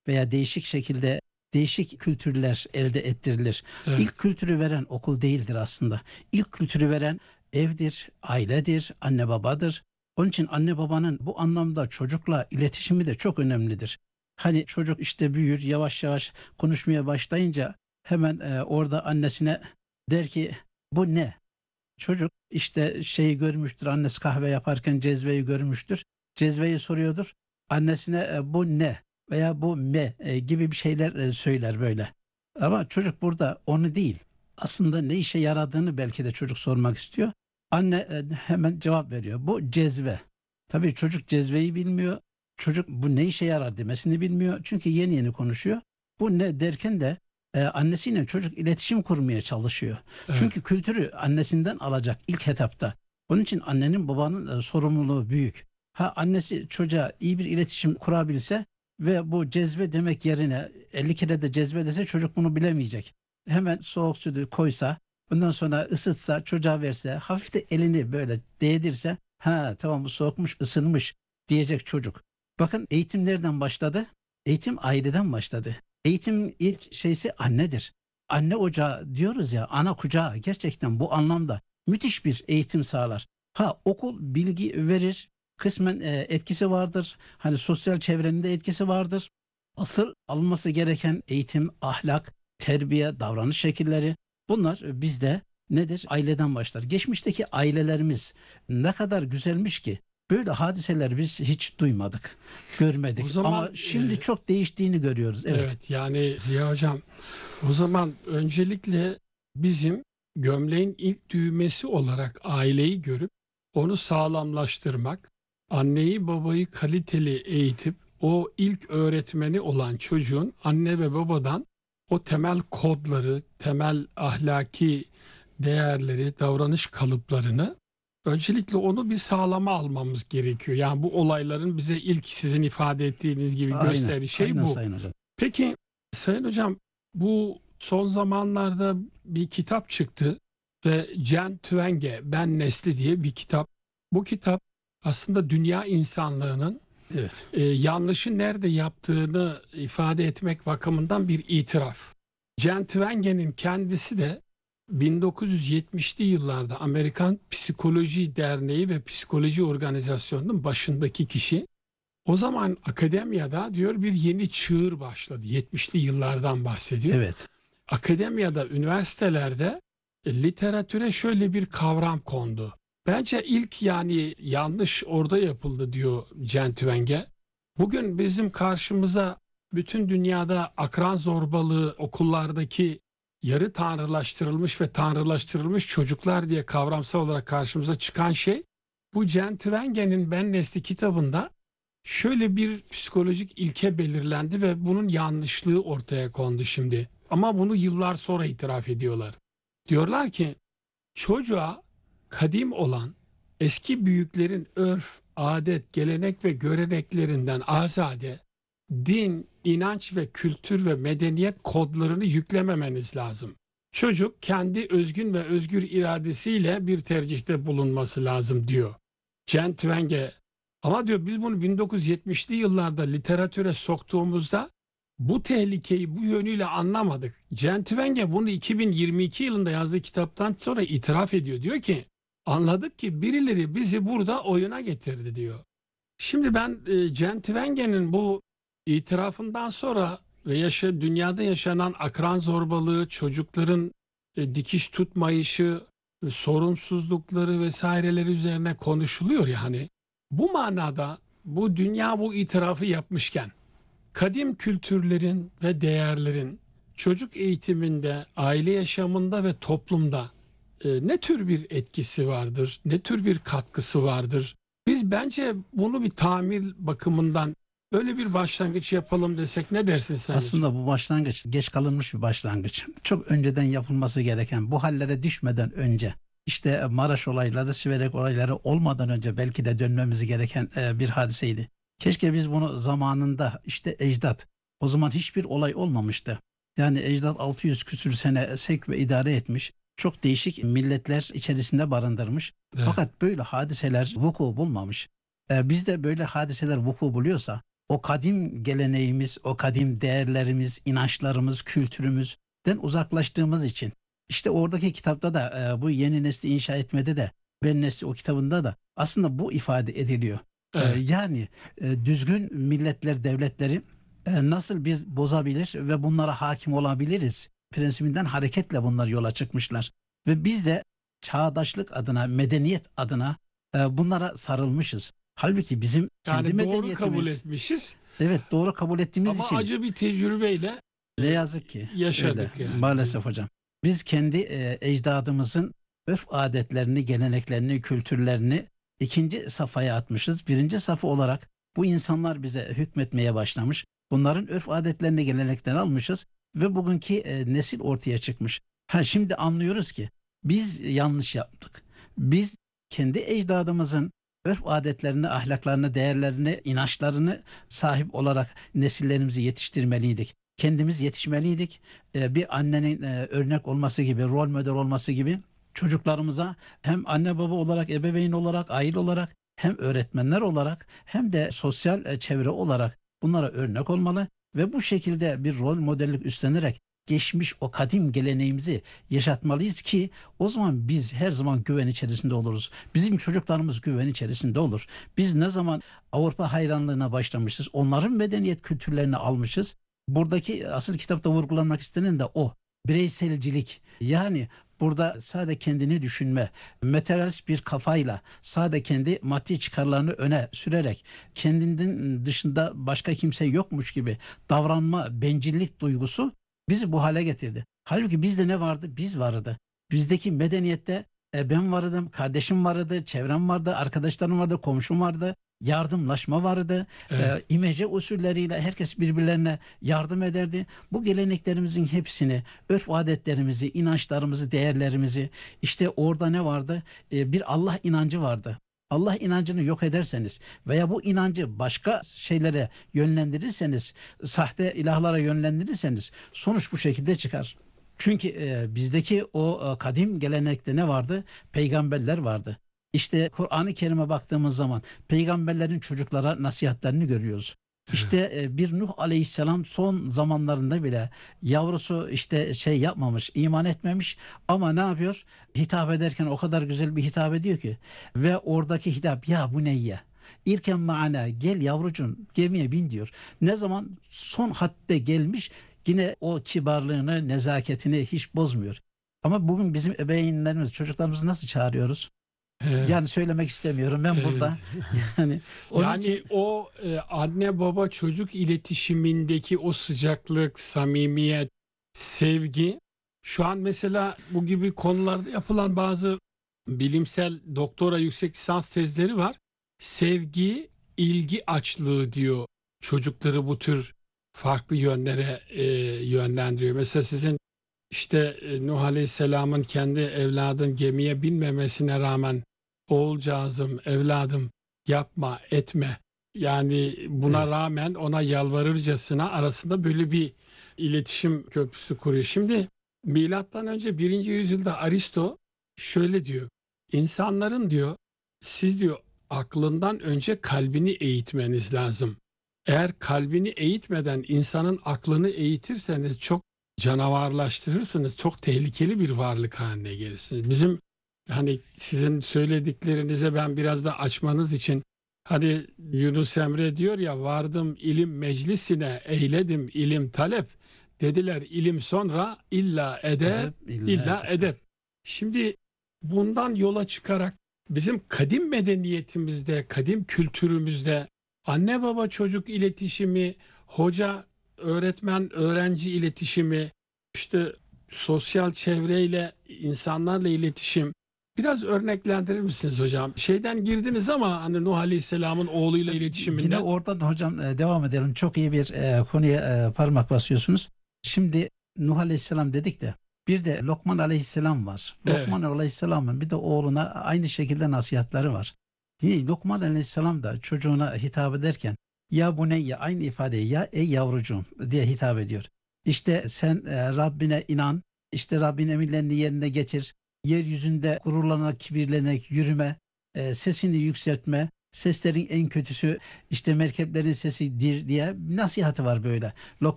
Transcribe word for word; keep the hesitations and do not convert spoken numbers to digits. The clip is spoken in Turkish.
veya değişik şekilde değişik kültürler elde ettirilir. Evet. İlk kültürü veren okul değildir aslında. İlk kültürü veren evdir, ailedir, anne babadır. Onun için anne babanın bu anlamda çocukla iletişimi de çok önemlidir. Hani çocuk işte büyür, yavaş yavaş konuşmaya başlayınca hemen e, orada annesine der ki bu ne? Çocuk işte şeyi görmüştür, annesi kahve yaparken cezveyi görmüştür. Cezveyi soruyordur. Annesine e, bu ne veya bu me e, gibi bir şeyler e, söyler böyle. Ama çocuk burada onu değil. Aslında ne işe yaradığını belki de çocuk sormak istiyor. Anne e, hemen cevap veriyor. Bu cezve. Tabii çocuk cezveyi bilmiyor. Çocuk bu ne işe yarar demesini bilmiyor. Çünkü yeni yeni konuşuyor. Bu ne derken de e, annesiyle çocuk iletişim kurmaya çalışıyor. Evet. Çünkü kültürü annesinden alacak ilk etapta. Onun için annenin babanın e, sorumluluğu büyük. Ha annesi çocuğa iyi bir iletişim kurabilse ve bu cezve demek yerine elli kere de cezve dese çocuk bunu bilemeyecek. Hemen soğuk suyu koysa, bundan sonra ısıtsa, çocuğa verse, hafif de elini böyle değdirse, ha tamam bu soğukmuş, ısınmış diyecek çocuk. Bakın eğitim nereden başladı? Eğitim aileden başladı. Eğitim ilk şeysi annedir. Anne ocağı diyoruz ya, ana kucağı, gerçekten bu anlamda müthiş bir eğitim sağlar. Ha okul bilgi verir, kısmen e, etkisi vardır. Hani sosyal çevrenin de etkisi vardır. Asıl alınması gereken eğitim, ahlak, terbiye, davranış şekilleri, bunlar e, bizde nedir? Aileden başlar. Geçmişteki ailelerimiz ne kadar güzelmiş ki böyle hadiseler biz hiç duymadık, görmedik. O zaman Ama şimdi e, çok değiştiğini görüyoruz. Evet. evet, yani Ziya Hocam, o zaman öncelikle bizim gömleğin ilk düğmesi olarak aileyi görüp onu sağlamlaştırmak, anneyi babayı kaliteli eğitip o ilk öğretmeni olan çocuğun anne ve babadan o temel kodları, temel ahlaki değerleri, davranış kalıplarını, öncelikle onu bir sağlama almamız gerekiyor. Yani bu olayların bize ilk sizin ifade ettiğiniz gibi Aynen. gösterdiği şey Aynen bu. Sayın Hocam. Peki Sayın Hocam, bu son zamanlarda bir kitap çıktı ve Jen Twenge, Ben Nesli diye bir kitap. Bu kitap aslında dünya insanlığının Evet. e, yanlışı nerede yaptığını ifade etmek bakımından bir itiraf. Jen Twenge'nin kendisi de bin dokuz yüz yetmişli yıllarda Amerikan Psikoloji Derneği ve Psikoloji Organizasyonu'nun başındaki kişi. O zaman akademiyada diyor bir yeni çığır başladı. yetmişli yıllardan bahsediyor. Evet. Akademiyada, üniversitelerde e, literatüre şöyle bir kavram kondu. Bence ilk, yani yanlış orada yapıldı diyor Jen Twenge. Bugün bizim karşımıza bütün dünyada akran zorbalığı, okullardaki yarı tanrılaştırılmış ve tanrılaştırılmış çocuklar diye kavramsal olarak karşımıza çıkan şey, bu Jen Twenge'nin Ben Nesli kitabında şöyle bir psikolojik ilke belirlendi ve bunun yanlışlığı ortaya kondu şimdi. Ama bunu yıllar sonra itiraf ediyorlar. Diyorlar ki çocuğa kadim olan eski büyüklerin örf, adet, gelenek ve göreneklerinden azade din, inanç ve kültür ve medeniyet kodlarını yüklememeniz lazım. Çocuk kendi özgün ve özgür iradesiyle bir tercihte bulunması lazım diyor Jen Twenge. Ama diyor biz bunu bin dokuz yüz yetmişli yıllarda literatüre soktuğumuzda bu tehlikeyi bu yönüyle anlamadık. Jen Twenge bunu iki bin yirmi iki yılında yazdığı kitaptan sonra itiraf ediyor. Diyor ki anladık ki birileri bizi burada oyuna getirdi diyor. Şimdi ben e, Jen Twenge'nin bu itirafından sonra ve yaşa, dünyada yaşanan akran zorbalığı, çocukların e, dikiş tutmayışı, e, sorumsuzlukları vesaireleri üzerine konuşuluyor ya hani. Bu manada bu dünya bu itirafı yapmışken kadim kültürlerin ve değerlerin çocuk eğitiminde, aile yaşamında ve toplumda e, ne tür bir etkisi vardır, ne tür bir katkısı vardır? Biz bence bunu bir tamir bakımından böyle bir başlangıç yapalım desek ne dersin sen hocam? Aslında bu başlangıç geç kalınmış bir başlangıç. Çok önceden yapılması gereken, bu hallere düşmeden önce, işte Maraş olayları, Siverek olayları olmadan önce belki de dönmemiz gereken e, bir hadiseydi. Keşke biz bunu zamanında, işte ecdat, o zaman hiçbir olay olmamıştı. Yani ecdat altı yüz küsür sene sevk ve idare etmiş. Çok değişik milletler içerisinde barındırmış. Evet. Fakat böyle hadiseler vuku bulmamış. E, bizde böyle hadiseler vuku buluyorsa o kadim geleneğimiz, o kadim değerlerimiz, inançlarımız, kültürümüzden uzaklaştığımız için. İşte oradaki kitapta da e, bu yeni nesli inşa etmede de Ben Nesli o kitabında da aslında bu ifade ediliyor. E, Evet. yani e, düzgün milletler, devletleri e, nasıl biz bozabilir ve bunlara hakim olabiliriz prensibinden hareketle bunlar yola çıkmışlar. Ve biz de çağdaşlık adına, medeniyet adına e, bunlara sarılmışız. Halbuki bizim kendi Yani doğru kabul medeniyetimiz, etmişiz evet, doğru kabul ettiğimiz ama için acı bir tecrübeyle ne e, yazık ki öyle yaşadık yani. maalesef hocam. Biz kendi e, ecdadımızın örf adetlerini, geleneklerini, kültürlerini ikinci safhaya atmışız. Birinci safha olarak bu insanlar bize hükmetmeye başlamış. Bunların örf adetlerini, geleneklerini almışız ve bugünkü e, nesil ortaya çıkmış. Ha, şimdi anlıyoruz ki biz yanlış yaptık. Biz kendi ecdadımızın örf adetlerini, ahlaklarını, değerlerini, inançlarını sahip olarak nesillerimizi yetiştirmeliydik. Kendimiz yetişmeliydik. Ee, bir annenin e, örnek olması gibi, rol model olması gibi çocuklarımıza hem anne baba olarak, ebeveyn olarak, aile olarak, hem öğretmenler olarak, hem de sosyal e, çevre olarak bunlara örnek olmalı ve bu şekilde bir rol modellik üstlenerek geçmiş o kadim geleneğimizi yaşatmalıyız ki o zaman biz her zaman güven içerisinde oluruz. Bizim çocuklarımız güven içerisinde olur. Biz ne zaman Avrupa hayranlığına başlamışız, onların medeniyet kültürlerini almışız. Buradaki asıl kitapta vurgulanmak istenen de o. Bireyselcilik. Yani burada sadece kendini düşünme, materyalist bir kafayla sadece kendi maddi çıkarlarını öne sürerek kendinden dışında başka kimse yokmuş gibi davranma, bencillik duygusu bizi bu hale getirdi. Halbuki bizde ne vardı? Biz vardı. Bizdeki medeniyette e, ben vardım, kardeşim vardı, çevrem vardı, arkadaşlarım vardı, komşum vardı, yardımlaşma vardı. Evet. E, imece usulleriyle herkes birbirlerine yardım ederdi. Bu geleneklerimizin hepsini, örf adetlerimizi, inançlarımızı, değerlerimizi, işte orada ne vardı? E, bir Allah inancı vardı. Allah inancını yok ederseniz veya bu inancı başka şeylere yönlendirirseniz, sahte ilahlara yönlendirirseniz sonuç bu şekilde çıkar. Çünkü e, bizdeki o e, kadim gelenekte ne vardı? Peygamberler vardı. İşte Kur'an-ı Kerim'e baktığımız zaman peygamberlerin çocuklara nasihatlerini görüyoruz. İşte e, bir Nuh Aleyhisselam son zamanlarında bile yavrusu işte şey yapmamış, iman etmemiş ama ne yapıyor? Hitap ederken o kadar güzel bir hitap ediyor ki ve oradaki hitap ya bu ne ya? İrken maana gel yavrucuğum gemiye bin diyor. Ne zaman son hadde gelmiş yine o kibarlığını, nezaketini hiç bozmuyor. Ama bugün bizim ebeveynlerimiz çocuklarımızı nasıl çağırıyoruz? Evet. Yani söylemek istemiyorum ben Evet. burada. Yani onun Yani için o e, anne baba çocuk iletişimindeki o sıcaklık, samimiyet, sevgi şu an mesela bu gibi konularda yapılan bazı bilimsel doktora yüksek lisans tezleri var. Sevgi, ilgi açlığı diyor. Çocukları bu tür farklı yönlere e, yönlendiriyor. Mesela sizin işte e, Nuh Aleyhisselam'ın kendi evladın gemiye binmemesine rağmen oğulcağızım, evladım yapma, etme. Yani buna evet. rağmen ona yalvarırcasına arasında böyle bir iletişim köprüsü kuruyor. Şimdi milattan önce birinci yüzyılda Aristo şöyle diyor. İnsanların diyor, siz diyor aklından önce kalbini eğitmeniz lazım. Eğer kalbini eğitmeden insanın aklını eğitirseniz çok canavarlaştırırsınız. Çok tehlikeli bir varlık haline gelirsiniz. Bizim hani sizin söylediklerinize ben biraz da açmanız için hani Yunus Emre diyor ya vardım ilim meclisine eyledim ilim talep dediler ilim sonra illa edep Edep, illa illa edep. edep. Şimdi bundan yola çıkarak bizim kadim medeniyetimizde, kadim kültürümüzde anne baba çocuk iletişimi, hoca öğretmen öğrenci iletişimi, işte sosyal çevreyle insanlarla iletişim. Biraz örneklendirir misiniz hocam? Şeyden girdiniz ama hani Nuh Aleyhisselam'ın oğluyla Yine iletişiminden. oradan hocam e, devam edelim. Çok iyi bir e, konuya e, parmak basıyorsunuz. Şimdi Nuh Aleyhisselam dedik de bir de Lokman Aleyhisselam var. Evet, Lokman Aleyhisselam'ın bir de oğluna aynı şekilde nasihatleri var. Yine Lokman Aleyhisselam da çocuğuna hitap ederken ya bu ne ya aynı ifadeyi ya ey yavrucuğum diye hitap ediyor. İşte sen e, Rabbine inan, işte Rabbin emirlerini yerine getir, yeryüzünde gururlanarak, kibirlenerek yürüme, e, sesini yükseltme, Seslerin en kötüsü işte merkeplerin sesidir diye nasihatı var böyle.